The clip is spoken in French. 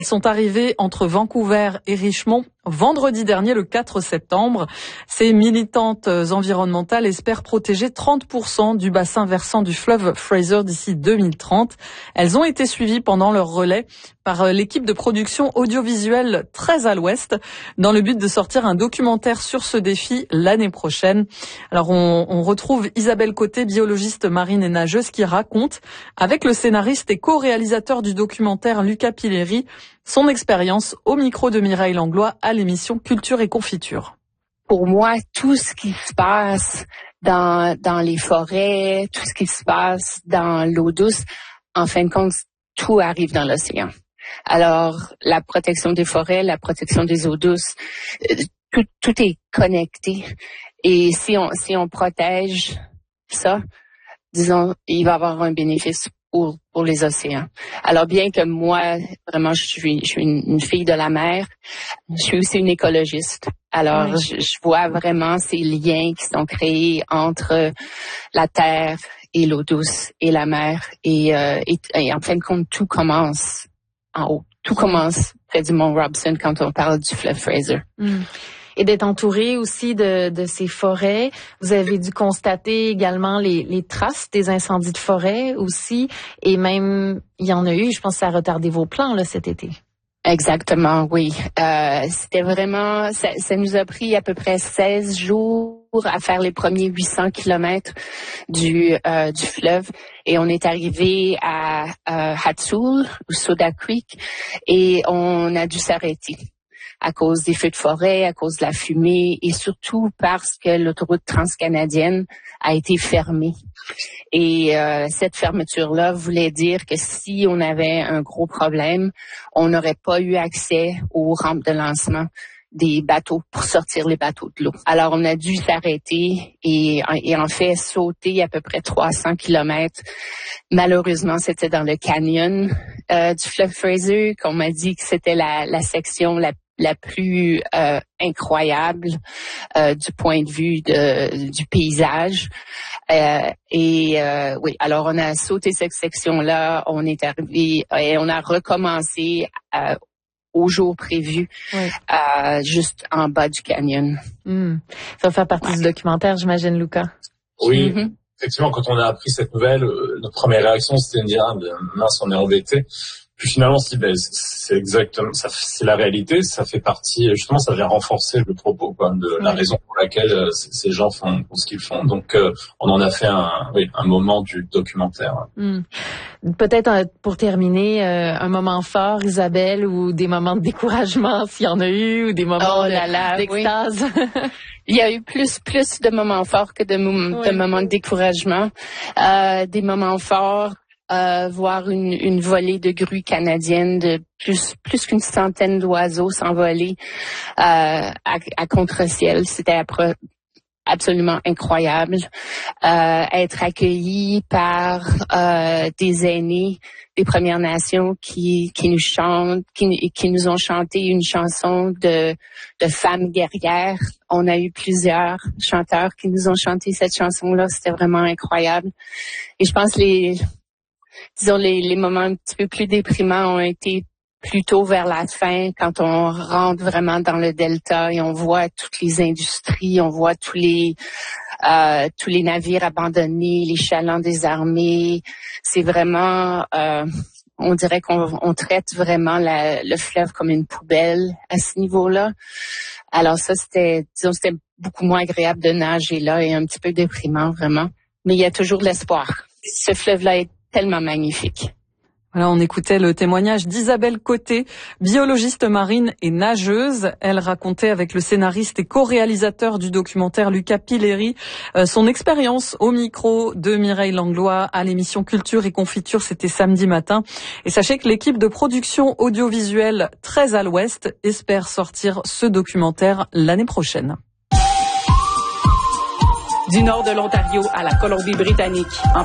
Ils sont arrivés entre Vancouver et Richmond vendredi dernier, le 4 septembre. Ces militantes environnementales espèrent protéger 30% du bassin versant du fleuve Fraser d'ici 2030. Elles ont été suivies pendant leur relais par l'équipe de production audiovisuelle Très à l'Ouest dans le but de sortir un documentaire sur ce défi l'année prochaine. Alors on retrouve Isabelle Côté, biologiste marine et nageuse, qui raconte avec le scénariste et co-réalisateur du documentaire Lucas Pilleri son expérience au micro de Mireille Langlois à l'émission Culture et Confiture. Pour moi, tout ce qui se passe dans les forêts, tout ce qui se passe dans l'eau douce, en fin de compte, tout arrive dans l'océan. Alors, la protection des forêts, la protection des eaux douces, tout est connecté. Et si on protège ça, disons, il va y avoir un bénéfice pour les océans. Alors, bien que moi, vraiment, je suis une fille de la mer, je suis aussi une écologiste. Alors, oui. je vois vraiment ces liens qui sont créés entre la terre et l'eau douce et la mer. Et en fin de compte, tout commence en haut. Tout commence près du Mont Robson quand on parle du fleuve Fraser. Et d'être entouré aussi de ces forêts. Vous avez dû constater également les traces des incendies de forêt aussi. Et même, il y en a eu, je pense que ça a retardé vos plans là cet été. Exactement, oui. C'était vraiment, ça nous a pris à peu près 16 jours à faire les premiers 800 kilomètres du fleuve. Et on est arrivé à Hatsul, ou Soda Creek, et on a dû s'arrêter à cause des feux de forêt, à cause de la fumée et surtout parce que l'autoroute transcanadienne a été fermée. Et cette fermeture-là voulait dire que si on avait un gros problème, on n'aurait pas eu accès aux rampes de lancement des bateaux pour sortir les bateaux de l'eau. Alors, on a dû s'arrêter et en fait sauter à peu près 300 kilomètres. Malheureusement, c'était dans le canyon du fleuve Fraser qu'on m'a dit que c'était la section la plus incroyable du point de vue du paysage. Oui, alors on a sauté cette section-là, on est arrivé et on a recommencé au jour prévu, juste en bas du canyon. Ça va faire partie du documentaire, j'imagine, Lucas. Oui, effectivement, quand on a appris cette nouvelle, notre première réaction, c'était de dire mince, on est embêté. Puis finalement, c'est exactement, c'est la réalité. Ça fait partie, justement, ça vient renforcer le propos, de la raison pour laquelle ces gens font ce qu'ils font. Donc, on en a fait un moment du documentaire. Peut-être pour terminer, un moment fort, Isabelle, ou des moments de découragement, s'il y en a eu, ou des moments d'extase. Oui. Il y a eu plus de moments forts que de moments de découragement. Des moments forts. Voir une volée de grues canadiennes de plus qu'une centaine d'oiseaux s'envoler à contre-ciel. C'était absolument incroyable. Être accueilli par des aînés des Premières Nations qui nous chantent, qui nous ont chanté une chanson de femmes guerrières. On a eu plusieurs chanteurs qui nous ont chanté cette chanson-là. C'était vraiment incroyable. Et je pense les moments un petit peu plus déprimants ont été plutôt vers la fin, quand on rentre vraiment dans le delta et on voit toutes les industries, on voit tous les navires abandonnés, les chalands désarmés. C'est vraiment, on dirait qu'on traite vraiment le fleuve comme une poubelle à ce niveau-là. Alors ça, c'était beaucoup moins agréable de nager là et un petit peu déprimant vraiment. Mais il y a toujours de l'espoir. Ce fleuve-là est tellement magnifique. Voilà, on écoutait le témoignage d'Isabelle Côté, biologiste marine et nageuse. Elle racontait avec le scénariste et co-réalisateur du documentaire Lucas Pilleri son expérience au micro de Mireille Langlois à l'émission Culture et Confiture. C'était samedi matin. Et sachez que l'équipe de production audiovisuelle Très à l'Ouest espère sortir ce documentaire l'année prochaine. Du nord de l'Ontario à la Colombie-Britannique,